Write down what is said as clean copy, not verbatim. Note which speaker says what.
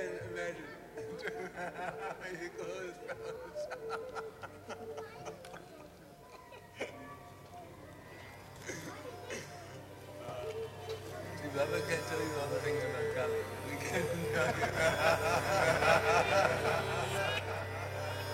Speaker 1: imagine. You close See, Baba can't tell you all the things about coming. We can tell you.